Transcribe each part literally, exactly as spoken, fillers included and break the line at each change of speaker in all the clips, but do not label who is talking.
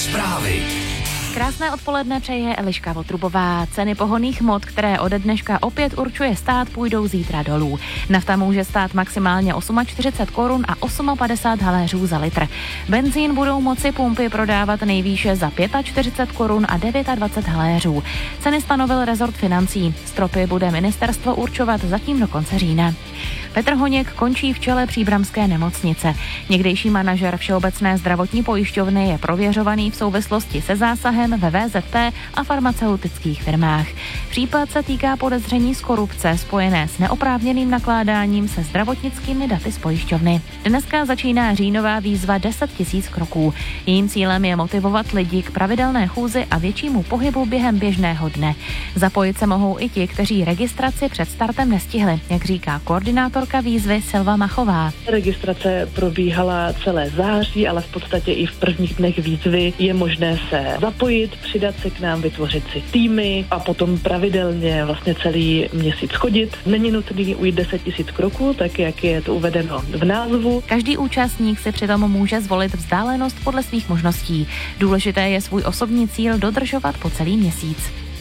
Zprávy.
Krásné odpoledne přeje Eliška Votrubová. Ceny pohonných hmot, které ode dneška opět určuje stát, půjdou zítra dolů. Nafta může stát maximálně čtyřicet osm korun a padesát osm haléřů za litr. Benzín budou moci pumpy prodávat nejvýše za čtyřicet pět korun a dvacet devět haléřů. Ceny stanovil rezort financí. Stropy bude ministerstvo určovat zatím do konce října. Petr Honěk končí v čele příbramské nemocnice. Někdejší manažer Všeobecné zdravotní pojišťovny je prověřovaný v souvislosti se zásahem ve V Z P a farmaceutických firmách. Případ se týká podezření z korupce spojené s neoprávněným nakládáním se zdravotnickými daty z pojišťovny. Dneska začíná říjnová výzva deset tisíc kroků. Jejím cílem je motivovat lidi k pravidelné chůzi a většímu pohybu během běžného dne. Zapojit se mohou i ti, kteří registraci před startem nestihli, jak říká koordinátorka výzvy Silva Machová.
Registrace probíhala celé září, ale v podstatě i v prvních dnech výzvy je možné se zapojit, přidat se k nám, vytvořit si týmy a potom pravidelně vlastně celý měsíc chodit. Není nutný ujít deset tisíc kroků, tak jak je to uvedeno v názvu.
Každý účastník si přitom může zvolit vzdálenost podle svých možností. Důležité je svůj osobní cíl dodržovat po celý měsíc.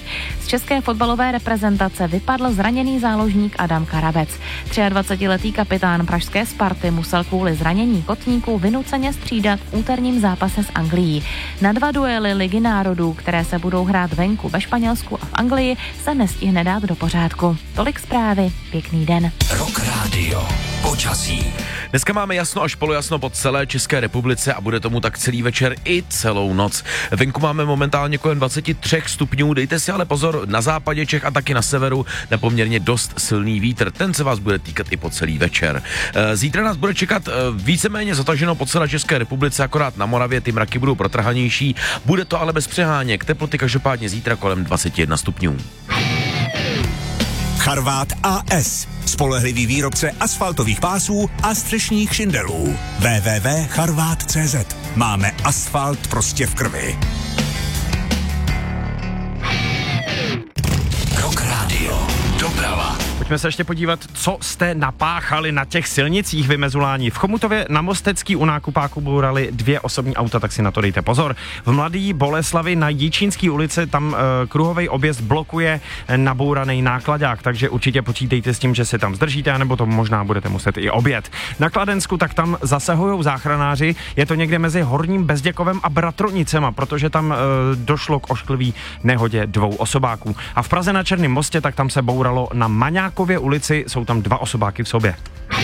Z české fotbalové reprezentace vypadl zraněný záložník Adam Karabec. dvacetiletý kapitán pražské Sparty musel kvůli zranění kotníků vynuceně střídat v úterním zápase s Anglií. Na dva duely Ligy národů, které se budou hrát venku ve Španělsku a v Anglii, se nestihne dát do pořádku. Tolik zprávy, pěkný den.
Rock Radio. Počasí.
Dneska máme jasno až polojasno po celé České republice a bude tomu tak celý večer i celou noc. Venku máme momentálně kolem dvacet tři stupňů, dejte si ale pozor, na západě Čech a taky na severu na poměrně dost silný vítr, ten se vás bude týkat i po celý večer. Zítra nás bude čekat víceméně zataženo po celé České republice, akorát na Moravě ty mraky budou protrhanější, bude to ale bez přeháněk, teploty každopádně zítra kolem dvacet jedna stupňů.
Charvát A S. Spolehlivý výrobce asfaltových pásů a střešních šindelů. w w w tečka charvát tečka cé zet. Máme asfalt prostě v krvi.
Rock Radio. Doprava.
Pojďme se ještě podívat, co jste napáchali na těch silnicích vymezulání. V Chomutově na Mostecký u nákupáku bourali dvě osobní auta, tak si na to dejte pozor. V Mladý Boleslavi na Jičínský ulici tam e, kruhový objezd blokuje nabouraný nákladák, takže určitě počítejte s tím, že se tam zdržíte, nebo to možná budete muset i objet. Na Kladensku tak tam zasahujou záchranáři, je to někde mezi Horním Bezděkovem a Bratronicema, protože tam e, došlo k ošklivý nehodě dvou osobáků. A v Praze na Černém mostě tak tam se bouralo na Maňákově ulici, jsou tam dva osobáky v sobě.